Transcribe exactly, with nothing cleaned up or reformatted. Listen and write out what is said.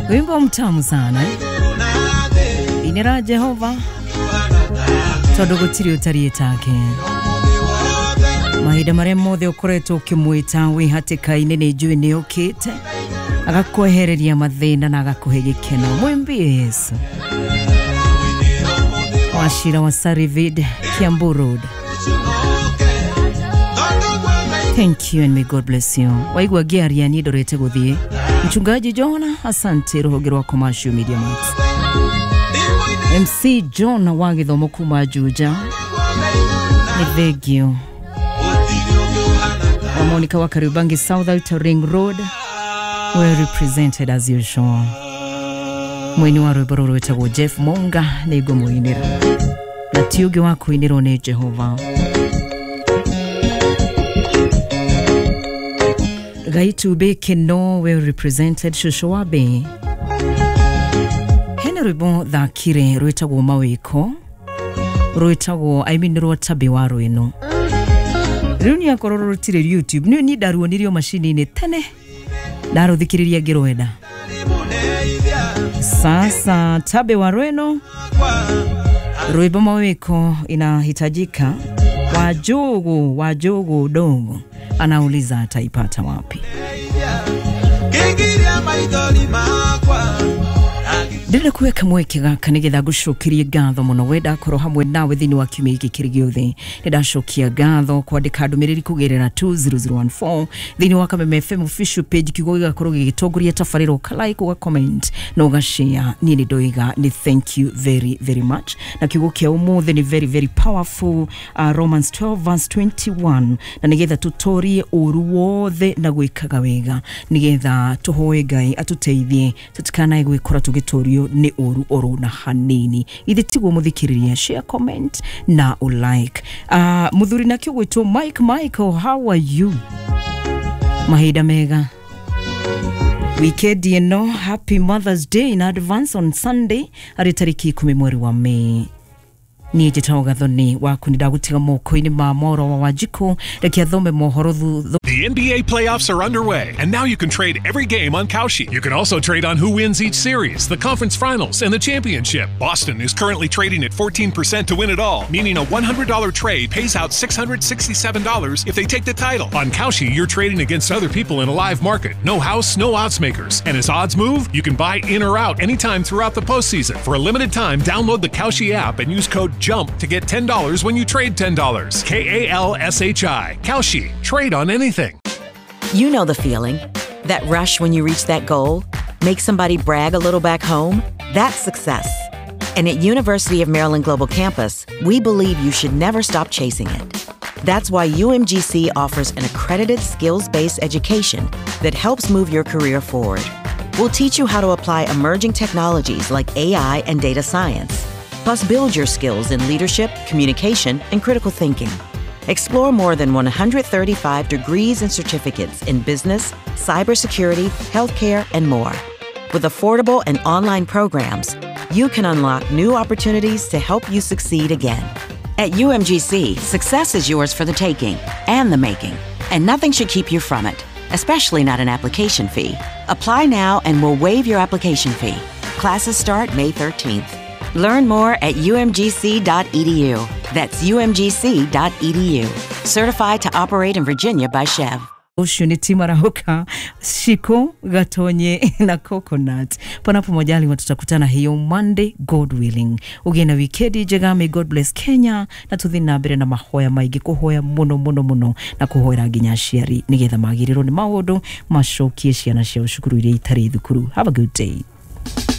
Wimbo mtamu sana. Inera Jehova. Tondu gutiri utari etake. Mahida maria mothe ukoretwo ukimwita wihatikaine ni njui ni ukite. Agakwehereria mathina na agakuhe gikeno. Mwimbie Yesu. Washira wa Sarivid, Kiambu Road. Thank you and may God bless you. Waigwa giaria ni dorete guthie. Mchungaji Jona, asante rohogero wa Commercial Media Max. M C John wa githomo kuma Juja. Ni thegio. Monica wa Karibangi South Outer Ring Road. Well represented as usual. Mweni wa rwiboro rwetagwo Jeff Monga ni igumuinira. Na tiuge wa kuinira ni Jehova. Gaitu be keno well represented Shoshoabe. Hene rwibo thakire rwetagwo mawiko. Rwetagwo I mean rwatabe wa rwino. Runi ya kororo rutire YouTube. Niyo ni daruo nirio machine ni tene. Daro thikiriria giroeda. Sasa tabe wa rweno. Rwibo mawiko inahitajika. Wajogo, wajogo dongo. Anauliza ataipata wapi. Ndile kuweka mweke gaka nigetha gucokirie gatho muno wenda koro hamwe nawe thini wa kiumia giki kiri giothe ndacokia gatho kwandika ndumiriri kugerera two zero zero one four thini wa Kameme F M official page kigo gigakorwo gigitongoria tafariro ka like uga comment no ga share ni ni doiga ni thank you very very much na kigo kia umuthe ni very very powerful uh, Romans twelve verse twenty-one na nigetha tutorie uru wothe na gwikaga wega nigetha tuhoe Ngai atuteithie tutikana gwikora tugitorio ni oru oru na hanini ithi tigwo muthikiriria share comment na ulike uh, muthuri na kiogwito Mike Michael how are you mahida mega weekend you know happy Mother's Day in advance on Sunday ari tariki kumi mweri wa Mei ni jitaoga thoni waku nidagutiga moko-ini ma moro wa Wajiko rekia thome mohoro thu. The N B A playoffs are underway, and now you can trade every game on Kalshi. You can also trade on who wins each series, the conference finals, and the championship. Boston is currently trading at fourteen percent to win it all, meaning a one hundred dollars trade pays out six hundred sixty-seven dollars if they take the title. On Kalshi, you're trading against other people in a live market. No house, no odds makers. And as odds move, you can buy in or out anytime throughout the postseason. For a limited time, download the Kalshi app and use code JUMP to get ten dollars when you trade ten dollars. K A L S H I. Kalshi. Trade on anything. You know the feeling. That rush when you reach that goal? Make somebody brag a little back home? That's success. And at University of Maryland Global Campus, we believe you should never stop chasing it. That's why U M G C offers an accredited skills-based education that helps move your career forward. We'll teach you how to apply emerging technologies like A I and data science. Plus, build your skills in leadership, communication, and critical thinking. Explore more than one hundred thirty-five degrees and certificates in business, cybersecurity, healthcare, and more. With affordable and online programs, you can unlock new opportunities to help you succeed again. At U M G C, success is yours for the taking and the making, and nothing should keep you from it, especially not an application fee. Apply now and we'll waive your application fee. Classes start May thirteenth. Learn more at U M G C dot E D U. That's U M G C dot E D U. Certified to operate in Virginia by Chev. Oshuniti marahoka, shiko, gatonye, na coconut. Panapo mojali watutakutana hiyo Monday, God willing. Ugena wikedi, jegame, God bless Kenya. Na tuthina bere na mahoya maigi kuhoya muno muno muno. Na kuhoya ginya shiari. Nigetha magiriro ni mawodo. Mashokie shiana shia ushukuru ile itari dhukuru. Have a good day.